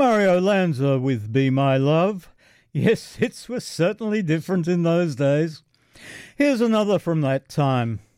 Mario Lanza with Be My Love. Yes, hits were certainly different in those days. Here's another from that time.